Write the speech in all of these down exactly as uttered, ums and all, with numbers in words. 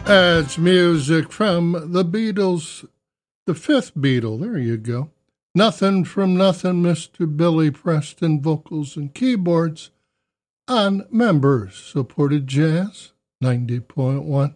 That's music from the Beatles, the fifth Beatle. There you go. Nothing from Nothing, Mister Billy Preston, vocals and keyboards on Members-Supported Jazz, ninety point one.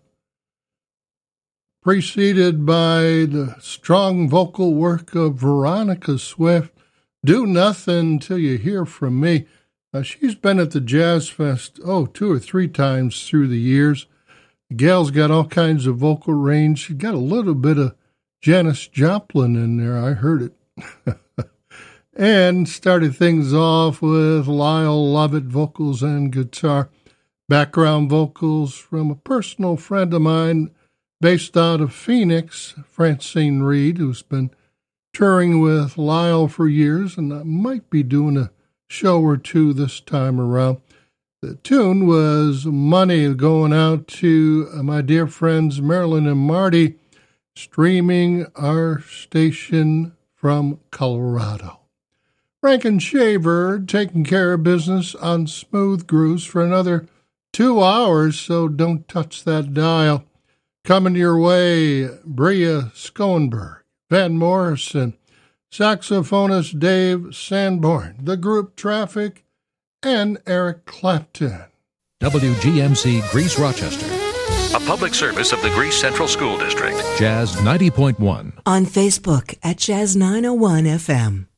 Preceded by the strong vocal work of Veronica Swift, Do Nothing Till You Hear From Me. Now, she's been at the Jazz Fest, oh, two or three times through the years. The gal's got all kinds of vocal range. She got a little bit of Janis Joplin in there. I heard it. And started things off with Lyle Lovett vocals and guitar. Background vocals from a personal friend of mine based out of Phoenix, Francine Reed, who's been touring with Lyle for years, and I might be doing a show or two this time around. The tune was Money, going out to my dear friends Marilyn and Marty, streaming our station from Colorado. Rankin Shaver taking care of business on Smooth Grooves for another two hours, so don't touch that dial. Coming your way, Bria Schoenberg, Van Morrison, saxophonist Dave Sanborn, the group Traffic, and Eric Clapton. W G M C Greece Rochester. A public service of the Greece Central School District. Jazz ninety point one. On Facebook at Jazz nine oh one F M.